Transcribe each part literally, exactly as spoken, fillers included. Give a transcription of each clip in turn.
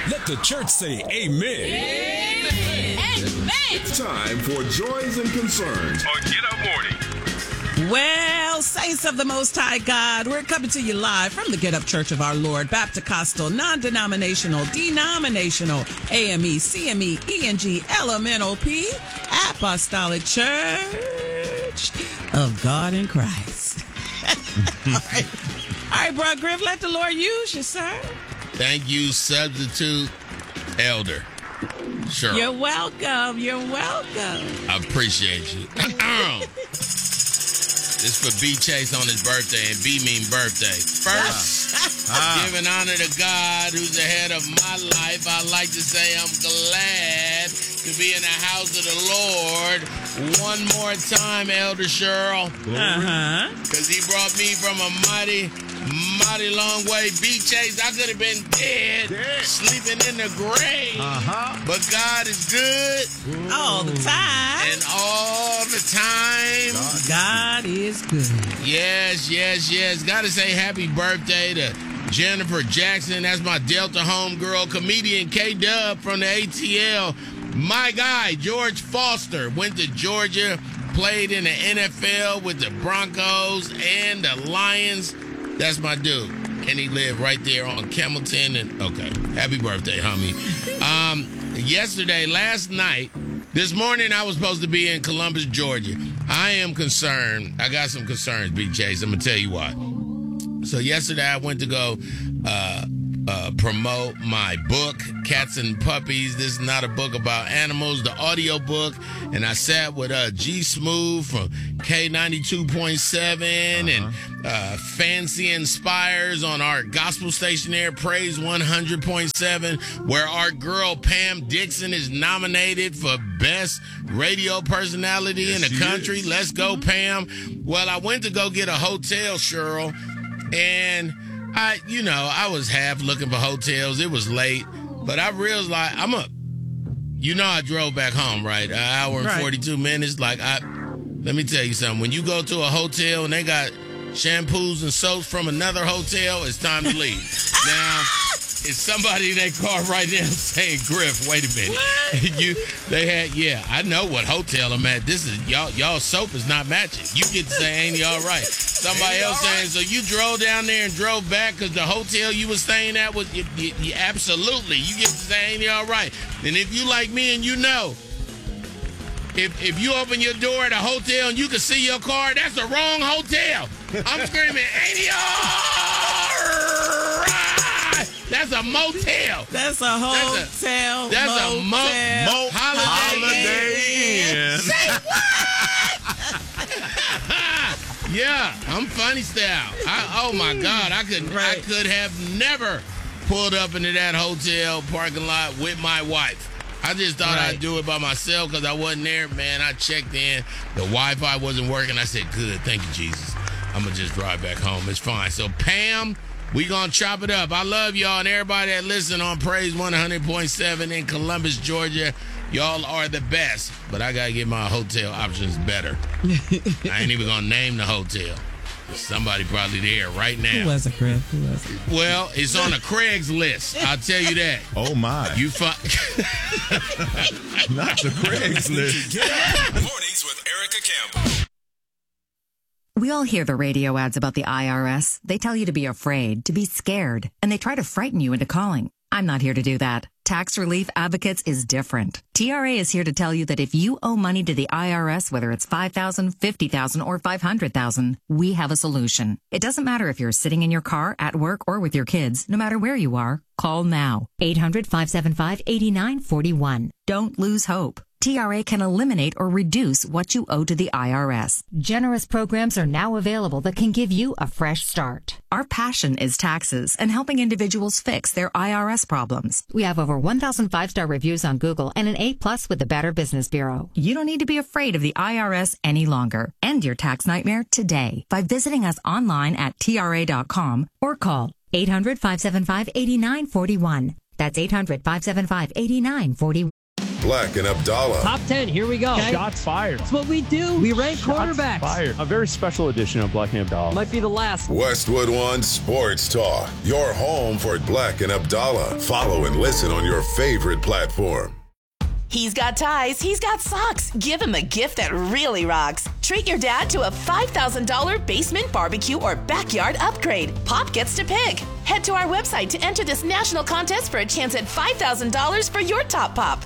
Let the church say amen. Amen. Amen. It's time for Joys and Concerns on Get Up Morning. Well, saints of the Most High God, we're coming to you live from the Get Up Church of Our Lord, Baptist, non-denominational, denominational, A M E, C M E, E N G, L M N O P, Apostolic Church of God in Christ. All right. All right, Bro Griff, let the Lord use you, sir. Thank you, Substitute Elder. Sure. You're welcome. You're welcome. I appreciate you. This for B Chase on his birthday, and B mean birthday. First, ah. giving honor to God, who's ahead of my life. I like to say I'm glad to be in the house of the Lord one more time, Elder Cheryl. Uh-huh. Because he brought me from a mighty, mighty long way. B Chase, I could have been dead, dead, sleeping in the grave. Uh-huh. But God is good. All the time. And all the time. God, God is good. Yes, yes, yes. Gotta say happy birthday to Jennifer Jackson. That's my Delta homegirl. Comedian K-Dub from the A T L. My guy, George Foster, went to Georgia, played in the N F L with the Broncos and the Lions. That's my dude. And he lived right there on Camelton. And okay, happy birthday, homie. Um, yesterday, last night, this morning I was supposed to be in Columbus, Georgia. I am concerned. I got some concerns, B. Chase. I'm going to tell you why. So yesterday I went to go uh, uh, promote my book, Cats and Puppies. This is not a book about animals, the audio book. And I sat with uh, G Smooth from K ninety-two point seven uh-huh. and uh, Fancy Inspires on our gospel station there, Praise one hundred point seven, where our girl Pam Dixon is nominated for Best Radio Personality yes, in the country. Is. Let's go, Pam. Well, I went to go get a hotel, Cheryl, and I, you know, I was half looking for hotels. It was late, but I realized like, I'm a, you know, I drove back home, right? An hour and right. forty-two minutes. Like, I, let me tell you something. When you go to a hotel and they got shampoos and soaps from another hotel, it's time to leave. Now, it's somebody in their car right now saying, Griff, wait a minute. you, they had, yeah, I know what hotel I'm at. This is, y'all, y'all soap is not matching. You get to say, ain't y'all right? Somebody else saying, right? So you drove down there and drove back because the hotel you was staying at was, you, you, you, absolutely. You get to say, ain't y'all right? And if you like me and you know, if if you open your door at a hotel and you can see your car, that's the wrong hotel. I'm screaming, ain't y'all right? That's a motel. That's a hotel. That's a, that's motel, a mo, mo holiday, holiday inn. Say what? Yeah, I'm funny style. I, oh my God, I could right. I could have never pulled up into that hotel parking lot with my wife. I just thought right. I'd do it by myself because I wasn't there. Man, I checked in. The Wi-Fi wasn't working. I said, good, thank you, Jesus. I'm going to just drive back home. It's fine. So, Pam, we going to chop it up. I love y'all and everybody that listen on Praise one hundred point seven in Columbus, Georgia. Y'all are the best, but I got to get my hotel options better. I ain't even going to name the hotel. Somebody probably there right now. Who was it, Craig? Who was it? Well, it's on a Craigslist. I'll tell you that. Oh, my. You fi- Not the Craigslist. Mornings with Erica Campbell. We all hear the radio ads about the I R S. They tell you to be afraid, to be scared, and they try to frighten you into calling. I'm not here to do that. Tax Relief Advocates is different. T R A is here to tell you that if you owe money to the I R S, whether it's five thousand dollars, fifty thousand dollars, or five hundred thousand dollars, we have a solution. It doesn't matter if you're sitting in your car, at work, or with your kids. No matter where you are, call now. eight hundred, five seven five, eight nine four one. Don't lose hope. T R A can eliminate or reduce what you owe to the I R S. Generous programs are now available that can give you a fresh start. Our passion is taxes and helping individuals fix their I R S problems. We have over one thousand five-star reviews on Google and an A plus with the Better Business Bureau. You don't need to be afraid of the I R S any longer. End your tax nightmare today by visiting us online at T R A dot com or call eight hundred, five seven five, eight nine four one. That's eight hundred, five seven five, eight nine four one. Black and Abdallah. Top ten, here we go. Okay. Shots fired. That's what we do. We rank Shots quarterbacks. fired. A very special edition of Black and Abdallah. Might be the last. Westwood One Sports Talk, your home for Black and Abdallah. Follow and listen on your favorite platform. He's got ties, he's got socks. Give him a gift that really rocks. Treat your dad to a five thousand dollars basement barbecue or backyard upgrade. Pop gets to pick. Head to our website to enter this national contest for a chance at five thousand dollars for your top pop.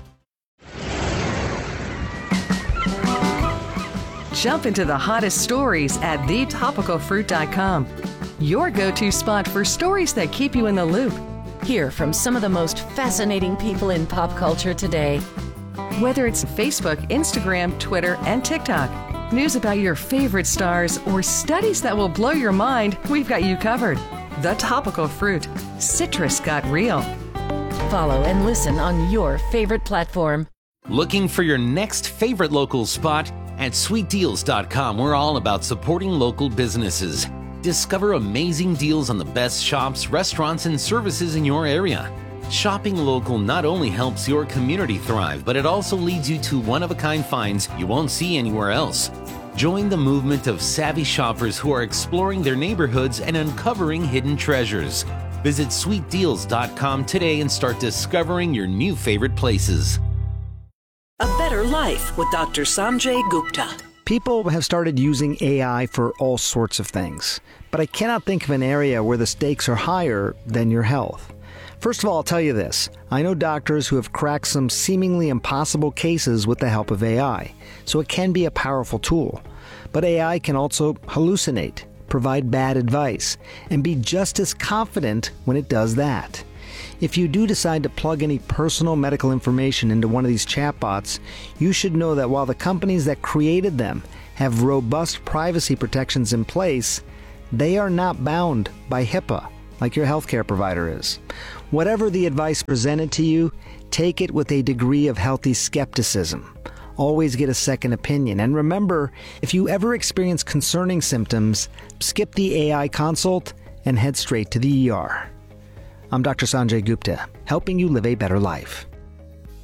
Jump into the hottest stories at the topical fruit dot com. Your go-to spot for stories that keep you in the loop. Hear from some of the most fascinating people in pop culture today. Whether it's Facebook, Instagram, Twitter, and TikTok, news about your favorite stars, or studies that will blow your mind, we've got you covered. The Topical Fruit. Citrus got real. Follow and listen on your favorite platform. Looking for your next favorite local spot? At sweet deals dot com, we're all about supporting local businesses. Discover amazing deals on the best shops, restaurants, and services in your area. Shopping local not only helps your community thrive, but it also leads you to one-of-a-kind finds you won't see anywhere else. Join the movement of savvy shoppers who are exploring their neighborhoods and uncovering hidden treasures. Visit sweet deals dot com today and start discovering your new favorite places. A Better Life with Doctor Sanjay Gupta. People have started using A I for all sorts of things, but I cannot think of an area where the stakes are higher than your health. First of all, I'll tell you this. I know doctors who have cracked some seemingly impossible cases with the help of A I, so it can be a powerful tool. But A I can also hallucinate, provide bad advice, and be just as confident when it does that. If you do decide to plug any personal medical information into one of these chatbots, you should know that while the companies that created them have robust privacy protections in place, they are not bound by HIPAA like your healthcare provider is. Whatever the advice presented to you, take it with a degree of healthy skepticism. Always get a second opinion. And remember, if you ever experience concerning symptoms, skip the A I consult and head straight to the E R. I'm Doctor Sanjay Gupta, helping you live a better life.